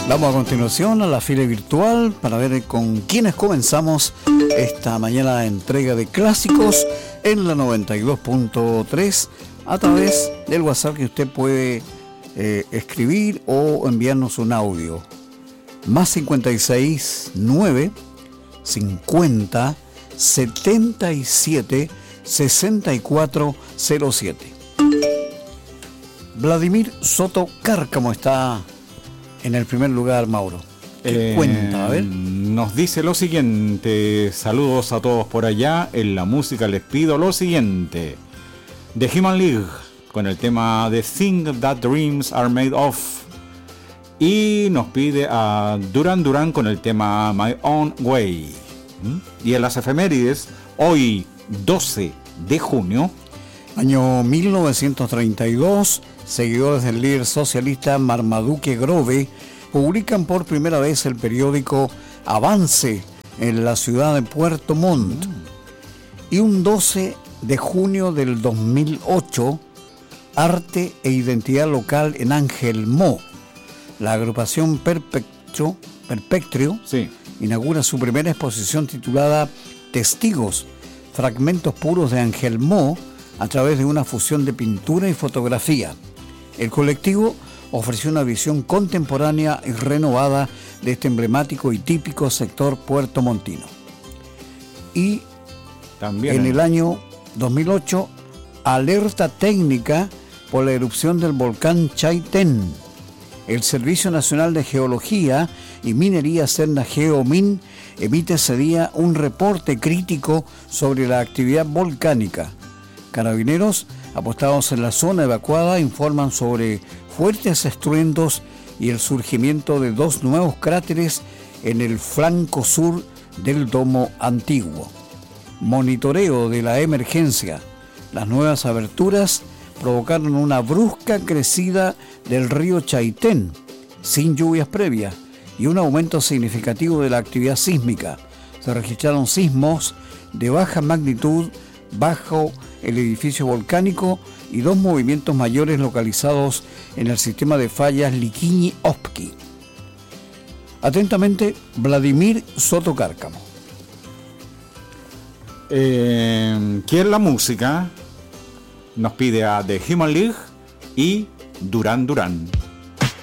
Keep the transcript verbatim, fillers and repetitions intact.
Vamos a continuación a la fila virtual para ver con quiénes comenzamos esta mañana de entrega de clásicos en la noventa y dos punto tres a través del WhatsApp que usted puede eh, escribir o enviarnos un audio. Más cincuenta y seis, nueve, cincuenta, setenta y siete, sesenta y cuatro cero siete. Vladimir Soto Cárcamo está en el primer lugar, Mauro. ¿Qué eh, cuenta? A ver. Nos dice lo siguiente. Saludos a todos por allá. En la música les pido lo siguiente. The Human League, con el tema The Thing That Dreams Are Made Of. Y nos pide a Duran Duran con el tema My Own Way. ¿Mm? Y en las efemérides, hoy doce de junio. Año mil novecientos treinta y dos, seguidores del líder socialista Marmaduke Grove publican por primera vez el periódico Avance en la ciudad de Puerto Montt. Y un doce de junio del dos mil ocho, Arte e Identidad Local en Ángel Mo. La agrupación Perpectrio, Perpectrio sí. inaugura su primera exposición titulada Testigos, fragmentos puros de Ángel Mo, a través de una fusión de pintura y fotografía. El colectivo ofreció una visión contemporánea y renovada de este emblemático y típico sector puertomontino. Y también en el año dos mil ocho, alerta técnica por la erupción del volcán Chaitén. El Servicio Nacional de Geología y Minería Serna Geomin emite ese día un reporte crítico sobre la actividad volcánica. Carabineros, apostados en la zona evacuada, informan sobre fuertes estruendos y el surgimiento de dos nuevos cráteres en el flanco sur del domo antiguo. Monitoreo de la emergencia. Las nuevas aberturas provocaron una brusca crecida del río Chaitén, sin lluvias previas, y un aumento significativo de la actividad sísmica. Se registraron sismos de baja magnitud bajo el edificio volcánico y dos movimientos mayores localizados en el sistema de fallas Liquiñi-Opki. Atentamente, Vladimir Soto Cárcamo. Eh, ¿Quién la música? Nos pide a The Human League y Duran Duran.